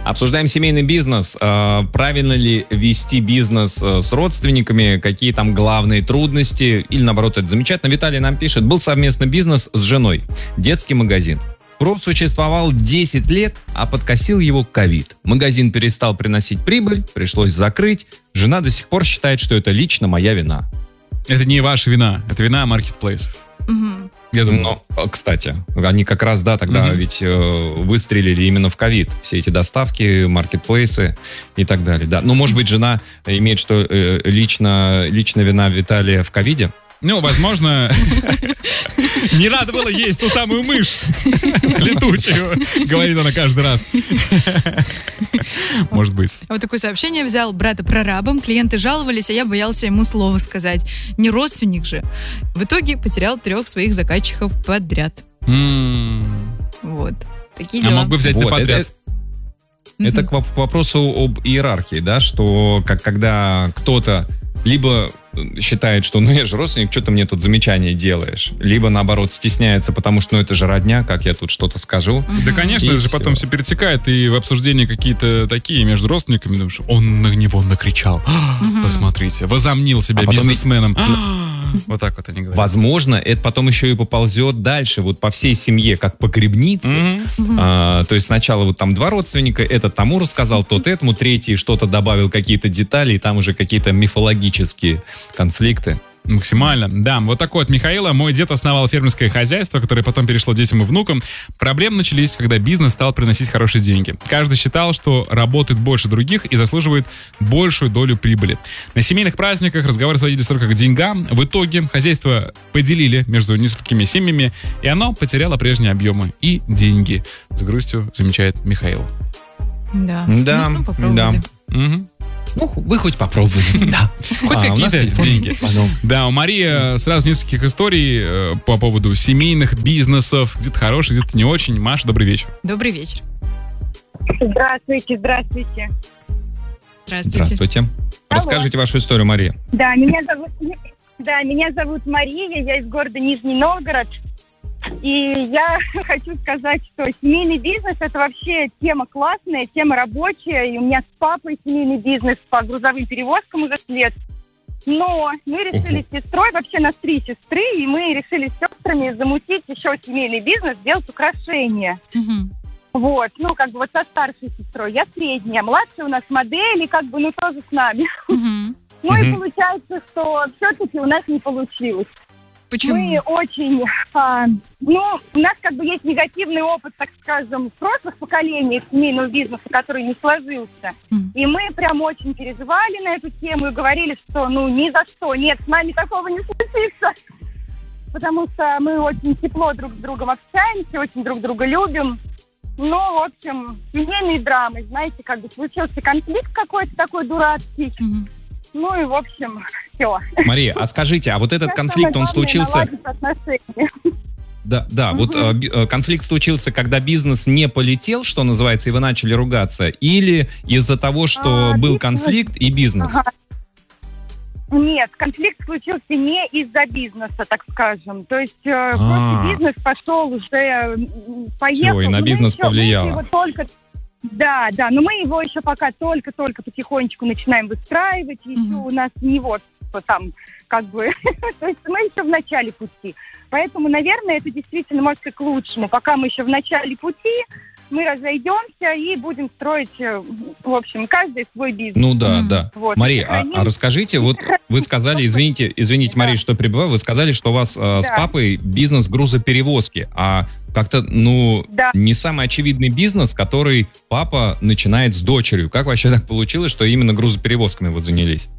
Обсуждаем семейный бизнес. Правильно ли вести бизнес с родственниками? Какие там главные трудности? Или наоборот, это замечательно. Виталий нам пишет. Был совместный бизнес с женой. Детский магазин. Просуществовал 10 лет, а подкосил его ковид. Магазин перестал приносить прибыль, пришлось закрыть. Жена до сих пор считает, что это лично моя вина. Это не ваша вина, это вина маркетплейсов. Мгм. Я думаю, Но, кстати, они как раз, да, тогда ведь выстрелили именно в ковид. Все эти доставки, маркетплейсы и так далее. Да. Ну, может быть, жена имеет, что лично вина Виталия в ковиде? ну, возможно, не надо было есть ту самую мышь летучую, говорит она каждый раз. Может быть. Вот такое сообщение взял брата-прорабом. Клиенты жаловались, а я боялся ему слово сказать. Не родственник же. В итоге потерял 3 своих заказчиков подряд. Вот. Такие А дела. мог бы взять на Вот, подряд. Это к вопросу об иерархии, да, что когда кто-то либо считает, что ну я же родственник, что ты мне тут замечания делаешь, либо наоборот стесняется, потому что ну это же родня, как я тут что-то скажу. Да, конечно, И это же всё. потом все перетекает, и в обсуждении какие-то такие между родственниками, потому что он на него накричал. Посмотрите, возомнил себя А потом бизнесменом. Вот так вот они говорят. Возможно, это потом еще и поползет дальше, вот по всей семье, как по грибнице. То есть сначала вот там 2 родственника, этот тому рассказал, тот этому, третий что-то добавил, какие-то детали, и там уже какие-то мифологические конфликты. Максимально, да. Вот такой от Михаила. Мой дед основал фермерское хозяйство, которое потом перешло детям и внукам. Проблемы начались, когда бизнес стал приносить хорошие деньги. Каждый считал, что работает больше других и заслуживает большую долю прибыли. На семейных праздниках разговоры сводились только к деньгам. В итоге хозяйство поделили между несколькими семьями, и оно потеряло прежние объемы и деньги. С грустью замечает Михаил. Да. Да, Ну, попробовали. да. Мгм. Ну, вы хоть попробовали, да. Хоть У нас какие-то телефонный деньги. звонок. Да, у Марии сразу нескольких историй по поводу семейных бизнесов. Где-то хороший, где-то не очень. Маша, добрый вечер. Добрый вечер. Здравствуйте, здравствуйте. Здравствуйте. Здравствуйте. Расскажите вашу историю, Мария. Да, меня зовут Мария, я из города Нижний Новгород. И я хочу сказать, что семейный бизнес – это вообще тема классная, тема рабочая. И у меня с папой семейный бизнес по грузовым перевозкам уже лет. Но мы решили с сестрой, вообще нас 3 сестры, и мы решили с сестрами замутить еще семейный бизнес, сделать украшения. Мгм. Вот, ну, как бы вот со старшей сестрой. Я средняя, младшая у нас модель, и как бы, ну, тоже с нами. Мгм. Ну, и Мгм. получается, что все-таки у нас не получилось. Почему? Мы очень, у нас как бы есть негативный опыт, так скажем, в прошлых поколениях семейного бизнеса, который не сложился. Мгм. И мы прям очень переживали на эту тему и говорили, что ни за что, нет, с нами такого не случится. Потому что мы очень тепло друг с другом общаемся, очень друг друга любим. Ну, в общем, семейные драмы, знаете, как бы случился конфликт какой-то такой дурацкий. Мгм. Ну и, в общем, все. Мария, а скажите, а вот этот конфликт, он случился... Да, вот конфликт случился, когда бизнес не полетел, что называется, и вы начали ругаться, или из-за того, что был бизнес- конфликт и бизнес? Ага. Нет, конфликт случился не из-за бизнеса, так скажем. То есть просто бизнес пошел уже, поехал. Всё, и на Но мы бизнес еще- мы повлияло. его только... Да, но мы его еще пока только-только потихонечку начинаем выстраивать. Еще у нас не вот что там, как бы... То есть мы еще в начале пути. Поэтому, наверное, это действительно, может, и к лучшему. Пока мы еще в начале пути, мы разойдемся и будем строить, в общем, каждый свой бизнес. Ну да, да. Вот. Мария, Сохраним. а расскажите, вот вы сказали, извините, Мария, что перебиваю, вы сказали, что у вас с папой бизнес грузоперевозки, а как-то, Да. не самый очевидный бизнес, который папа начинает с дочерью. Как вообще так получилось, что именно грузоперевозками вы занялись?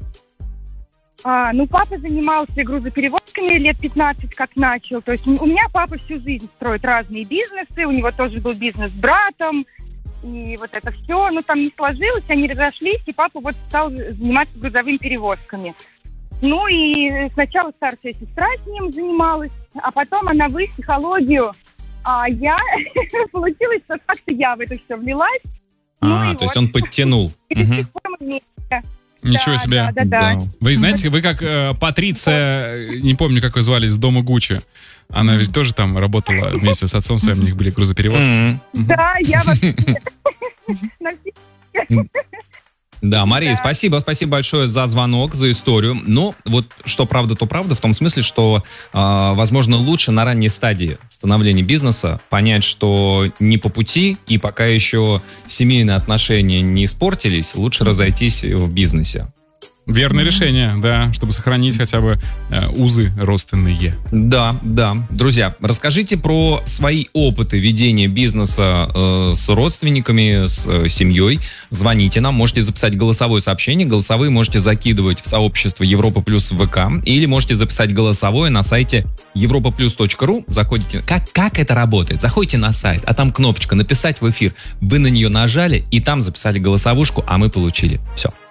Папа занимался грузоперевозками лет 15, как начал. То есть у меня папа всю жизнь строит разные бизнесы. У него тоже был бизнес с братом. И вот это все. Но там не сложилось, они разошлись, и папа вот стал заниматься грузовыми перевозками. Ну и сначала старшая сестра с ним занималась, а потом она в психологию. А я... Получилось, что как-то я в это все влилась. То есть он подтянул. И до сих пор мы вместе. Ничего Да, себе. да. Вы знаете, вы как Патриция, не помню, как ее звали, из дома Гуччи. Она ведь тоже там работала вместе с отцом своим, у них были грузоперевозки. Да, я вообще... на все. Да, Мария, Да. спасибо большое за звонок, за историю. Но вот что правда, то правда, в том смысле, что, возможно, лучше на ранней стадии становления бизнеса понять, что не по пути, и пока еще семейные отношения не испортились, лучше разойтись в бизнесе. Верное решение, да, чтобы сохранить хотя бы узы родственные. Да. Друзья, расскажите про свои опыты ведения бизнеса с родственниками, с семьей. Звоните нам, можете записать голосовое сообщение. Голосовые можете закидывать в сообщество Европа Плюс в ВК, или можете записать голосовое на сайте europaplus.ru. Заходите. Как это работает? Заходите на сайт, а там кнопочка «Написать в эфир». Вы на нее нажали, и там записали голосовушку, а мы получили. Все.